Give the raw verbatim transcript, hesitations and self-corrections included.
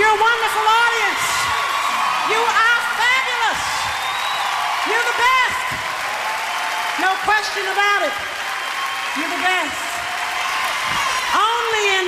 You're a wonderful audience. You are fabulous. You're the best. No question about it. You're the best. Only in